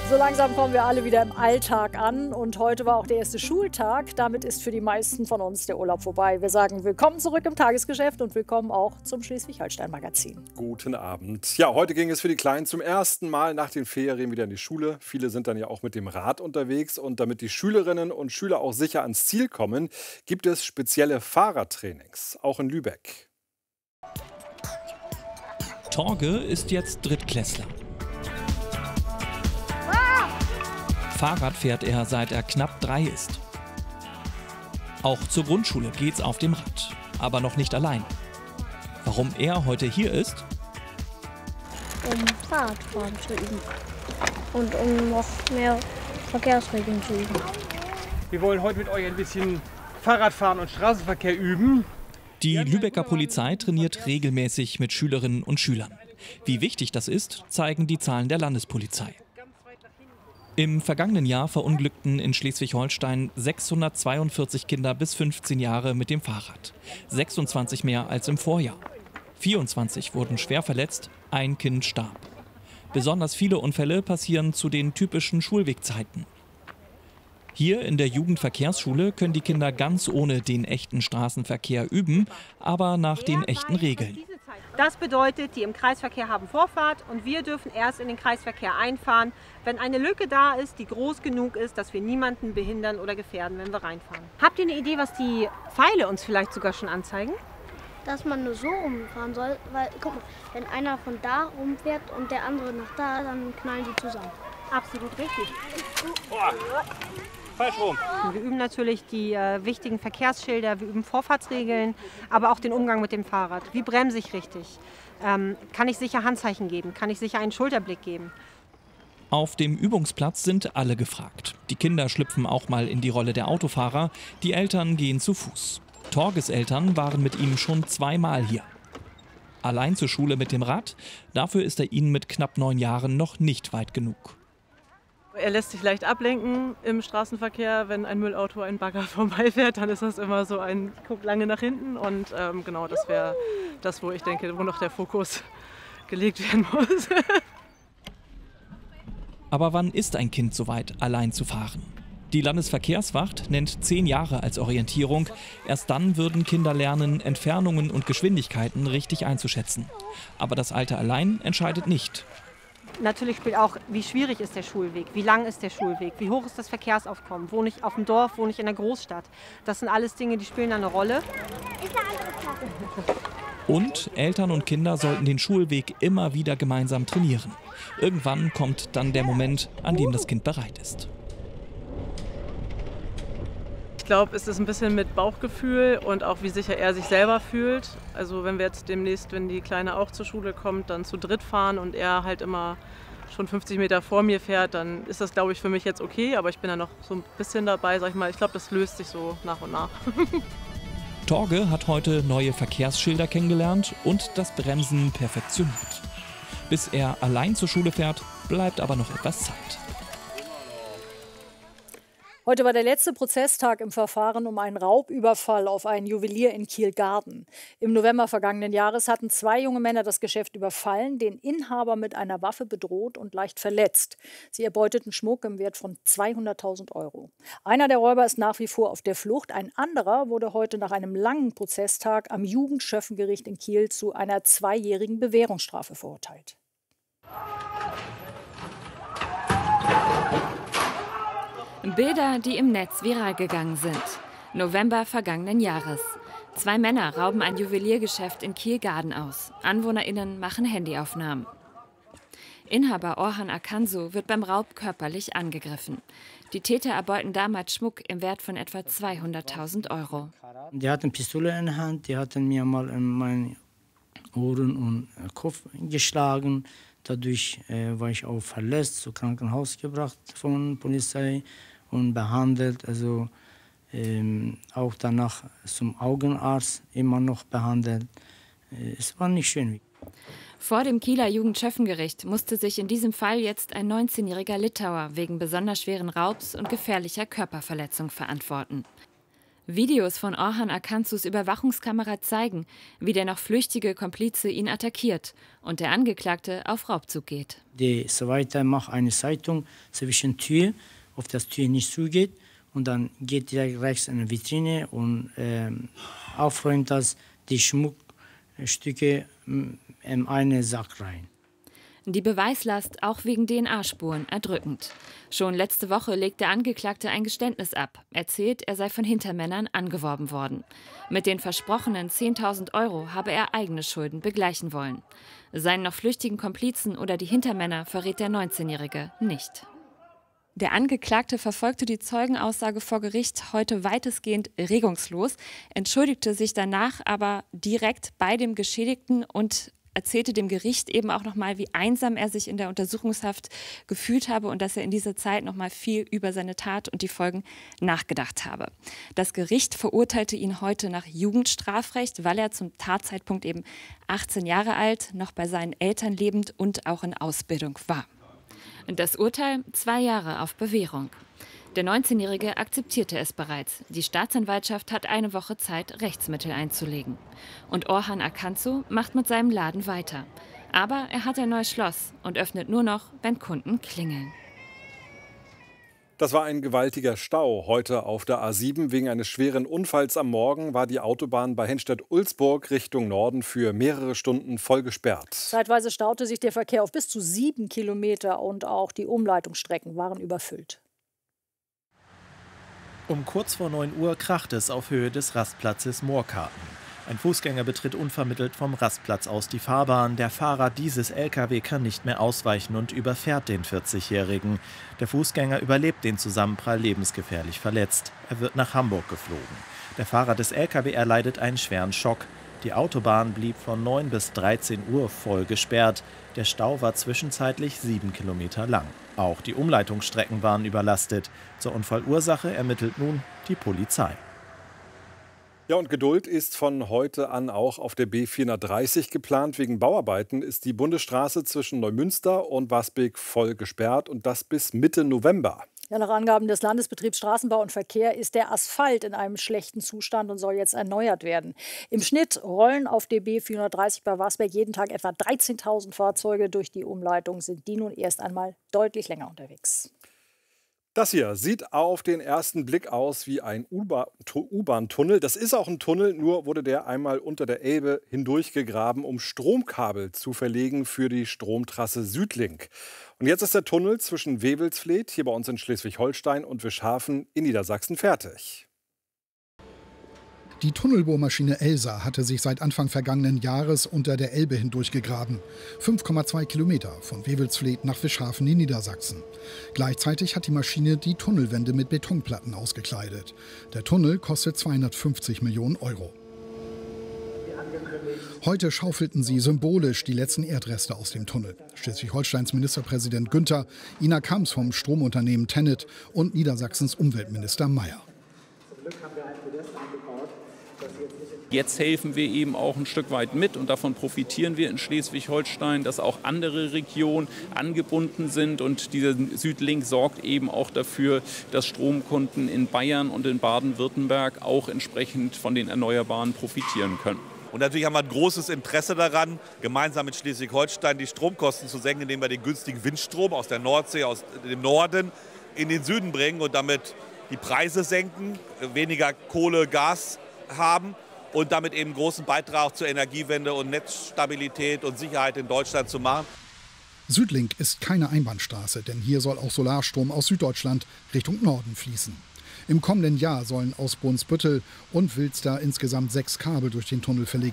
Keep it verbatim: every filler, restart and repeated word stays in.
So langsam kommen wir alle wieder im Alltag an und heute war auch der erste Schultag. Damit ist für die meisten von uns der Urlaub vorbei. Wir sagen willkommen zurück im Tagesgeschäft und willkommen auch zum Schleswig-Holstein-Magazin. Guten Abend. Ja, heute ging es für die Kleinen zum ersten Mal nach den Ferien wieder in die Schule. Viele sind dann ja auch mit dem Rad unterwegs und damit die Schülerinnen und Schüler auch sicher ans Ziel kommen, gibt es spezielle Fahrradtrainings, auch in Lübeck. Torge ist jetzt Drittklässler. Fahrrad fährt er, seit er knapp drei ist. Auch zur Grundschule geht's auf dem Rad, aber noch nicht allein. Warum er heute hier ist? Um Fahrradfahren zu üben und um noch mehr Verkehrsregeln zu üben. Wir wollen heute mit euch ein bisschen Fahrradfahren und Straßenverkehr üben. Die Lübecker Polizei trainiert regelmäßig mit Schülerinnen und Schülern. Wie wichtig das ist, zeigen die Zahlen der Landespolizei. Im vergangenen Jahr verunglückten in Schleswig-Holstein sechshundertzweiundvierzig Kinder bis fünfzehn Jahre mit dem Fahrrad. sechsundzwanzig mehr als im Vorjahr. vierundzwanzig wurden schwer verletzt, ein Kind starb. Besonders viele Unfälle passieren zu den typischen Schulwegzeiten. Hier in der Jugendverkehrsschule können die Kinder ganz ohne den echten Straßenverkehr üben, aber nach den echten Regeln. Das bedeutet, die im Kreisverkehr haben Vorfahrt und wir dürfen erst in den Kreisverkehr einfahren, wenn eine Lücke da ist, die groß genug ist, dass wir niemanden behindern oder gefährden, wenn wir reinfahren. Habt ihr eine Idee, was die Pfeile uns vielleicht sogar schon anzeigen? Dass man nur so rumfahren soll, weil, guck mal, wenn einer von da rumfährt und der andere nach da, dann knallen die zusammen. Absolut richtig. Boah. Falsch rum. Wir üben natürlich die äh, wichtigen Verkehrsschilder, wir üben Vorfahrtsregeln, aber auch den Umgang mit dem Fahrrad. Wie bremse ich richtig? Ähm, kann ich sicher Handzeichen geben? Kann ich sicher einen Schulterblick geben? Auf dem Übungsplatz sind alle gefragt. Die Kinder schlüpfen auch mal in die Rolle der Autofahrer, die Eltern gehen zu Fuß. Torges Eltern waren mit ihm schon zweimal hier. Allein zur Schule mit dem Rad, dafür ist er ihnen mit knapp neun Jahren noch nicht weit genug. Er lässt sich leicht ablenken im Straßenverkehr. Wenn ein Müllauto, ein Bagger vorbeifährt, dann ist das immer so ein guckt lange nach hinten. Und ähm, genau, das wäre das, wo ich denke, wo noch der Fokus gelegt werden muss. Aber wann ist ein Kind soweit, allein zu fahren? Die Landesverkehrswacht nennt zehn Jahre als Orientierung. Erst dann würden Kinder lernen, Entfernungen und Geschwindigkeiten richtig einzuschätzen. Aber das Alter allein entscheidet nicht. Natürlich spielt auch, wie schwierig ist der Schulweg, wie lang ist der Schulweg, wie hoch ist das Verkehrsaufkommen, wohne ich auf dem Dorf, wohne ich in der Großstadt. Das sind alles Dinge, die spielen eine Rolle. Und Eltern und Kinder sollten den Schulweg immer wieder gemeinsam trainieren. Irgendwann kommt dann der Moment, an dem das Kind bereit ist. Ich glaube, es ist ein bisschen mit Bauchgefühl und auch wie sicher er sich selber fühlt. Also wenn wir jetzt demnächst, wenn die Kleine auch zur Schule kommt, dann zu dritt fahren und er halt immer schon fünfzig Meter vor mir fährt, dann ist das, glaube ich, für mich jetzt okay. Aber ich bin da noch so ein bisschen dabei, sag ich mal. Ich glaube, das löst sich so nach und nach. Torge hat heute neue Verkehrsschilder kennengelernt und das Bremsen perfektioniert. Bis er allein zur Schule fährt, bleibt aber noch etwas Zeit. Heute war der letzte Prozesstag im Verfahren um einen Raubüberfall auf einen Juwelier in Kiel-Garden. Im November vergangenen Jahres hatten zwei junge Männer das Geschäft überfallen, den Inhaber mit einer Waffe bedroht und leicht verletzt. Sie erbeuteten Schmuck im Wert von zweihunderttausend Euro. Einer der Räuber ist nach wie vor auf der Flucht. Ein anderer wurde heute nach einem langen Prozesstag am Jugendschöffengericht in Kiel zu einer zweijährigen Bewährungsstrafe verurteilt. Bilder, die im Netz viral gegangen sind. November vergangenen Jahres. Zwei Männer rauben ein Juweliergeschäft in Kiel-Garden aus. AnwohnerInnen machen Handyaufnahmen. Inhaber Orhan Akansu wird beim Raub körperlich angegriffen. Die Täter erbeuten damals Schmuck im Wert von etwa zweihunderttausend Euro. Die hatten Pistole in der Hand, die hatten mir mal in meine Ohren und Kopf geschlagen. Dadurch äh, war ich auch verletzt, zum Krankenhaus gebracht von der Polizei und behandelt. Also ähm, auch danach zum Augenarzt immer noch behandelt. Äh, es war nicht schön. Vor dem Kieler Jugendschöffengericht musste sich in diesem Fall jetzt ein neunzehnjähriger Litauer wegen besonders schweren Raubs und gefährlicher Körperverletzung verantworten. Videos von Orhan Akansus Überwachungskamera zeigen, wie der noch flüchtige Komplize ihn attackiert und der Angeklagte auf Raubzug geht. Der zweite macht eine Zeitung zwischen Tür, auf das Tür nicht zugeht, und dann geht direkt rechts in eine Vitrine und äh, aufräumt das die Schmuckstücke in einen Sack rein. Die Beweislast auch wegen D N A-Spuren erdrückend. Schon letzte Woche legt der Angeklagte ein Geständnis ab, erzählt, er sei von Hintermännern angeworben worden. Mit den versprochenen zehntausend Euro habe er eigene Schulden begleichen wollen. Seinen noch flüchtigen Komplizen oder die Hintermänner verrät der neunzehnjährige nicht. Der Angeklagte verfolgte die Zeugenaussage vor Gericht heute weitestgehend regungslos, entschuldigte sich danach aber direkt bei dem Geschädigten und erzählte dem Gericht eben auch noch mal, wie einsam er sich in der Untersuchungshaft gefühlt habe und dass er in dieser Zeit noch mal viel über seine Tat und die Folgen nachgedacht habe. Das Gericht verurteilte ihn heute nach Jugendstrafrecht, weil er zum Tatzeitpunkt eben achtzehn Jahre alt, noch bei seinen Eltern lebend und auch in Ausbildung war. Das Urteil: zwei Jahre auf Bewährung. Der neunzehnjährige akzeptierte es bereits. Die Staatsanwaltschaft hat eine Woche Zeit, Rechtsmittel einzulegen. Und Orhan Akansu macht mit seinem Laden weiter. Aber er hat ein neues Schloss und öffnet nur noch, wenn Kunden klingeln. Das war ein gewaltiger Stau heute auf der A sieben. Wegen eines schweren Unfalls am Morgen war die Autobahn bei Henstedt-Ulzburg Richtung Norden für mehrere Stunden voll gesperrt. Zeitweise staute sich der Verkehr auf bis zu sieben Kilometer und auch die Umleitungsstrecken waren überfüllt. Um kurz vor neun Uhr kracht es auf Höhe des Rastplatzes Moorkarten. Ein Fußgänger betritt unvermittelt vom Rastplatz aus die Fahrbahn. Der Fahrer dieses L K W kann nicht mehr ausweichen und überfährt den vierzigjährigen. Der Fußgänger überlebt den Zusammenprall lebensgefährlich verletzt. Er wird nach Hamburg geflogen. Der Fahrer des L K W erleidet einen schweren Schock. Die Autobahn blieb von neun bis dreizehn Uhr voll gesperrt. Der Stau war zwischenzeitlich sieben Kilometer lang. Auch die Umleitungsstrecken waren überlastet. Zur Unfallursache ermittelt nun die Polizei. Ja, und Geduld ist von heute an auch auf der B vierhundertdreißig geplant. Wegen Bauarbeiten ist die Bundesstraße zwischen Neumünster und Wasbek voll gesperrt und das bis Mitte November. Ja, nach Angaben des Landesbetriebs Straßenbau und Verkehr ist der Asphalt in einem schlechten Zustand und soll jetzt erneuert werden. Im Schnitt rollen auf der B vierhundertdreißig bei Wasbek jeden Tag etwa dreizehntausend Fahrzeuge. Durch die Umleitung sind die nun erst einmal deutlich länger unterwegs. Das hier sieht auf den ersten Blick aus wie ein U-Bahn-Tunnel. Das ist auch ein Tunnel, nur wurde der einmal unter der Elbe hindurchgegraben, um Stromkabel zu verlegen für die Stromtrasse Südlink. Und jetzt ist der Tunnel zwischen Wewelsfleth, hier bei uns in Schleswig-Holstein, und Wischhafen in Niedersachsen fertig. Die Tunnelbohrmaschine Elsa hatte sich seit Anfang vergangenen Jahres unter der Elbe hindurchgegraben. fünf Komma zwei Kilometer von Wewelsfleth nach Wischhafen in Niedersachsen. Gleichzeitig hat die Maschine die Tunnelwände mit Betonplatten ausgekleidet. Der Tunnel kostet zweihundertfünfzig Millionen Euro. Heute schaufelten sie symbolisch die letzten Erdreste aus dem Tunnel. Schleswig-Holsteins Ministerpräsident Günther, Ina Kamps vom Stromunternehmen TenneT und Niedersachsens Umweltminister Mayer. Jetzt helfen wir eben auch ein Stück weit mit und davon profitieren wir in Schleswig-Holstein, dass auch andere Regionen angebunden sind. Und dieser Südlink sorgt eben auch dafür, dass Stromkunden in Bayern und in Baden-Württemberg auch entsprechend von den Erneuerbaren profitieren können. Und natürlich haben wir ein großes Interesse daran, gemeinsam mit Schleswig-Holstein die Stromkosten zu senken, indem wir den günstigen Windstrom aus der Nordsee, aus dem Norden in den Süden bringen und damit die Preise senken, weniger Kohle, Gas haben und damit eben einen großen Beitrag zur Energiewende und Netzstabilität und Sicherheit in Deutschland zu machen. Südlink ist keine Einbahnstraße, denn hier soll auch Solarstrom aus Süddeutschland Richtung Norden fließen. Im kommenden Jahr sollen aus Brunsbüttel und Wilster insgesamt sechs Kabel durch den Tunnel verlegt